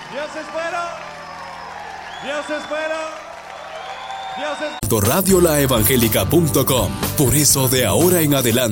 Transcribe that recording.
Dios espera. Dios espera. Dios espera. Radiolaevangélica.com. Por eso de ahora en adelante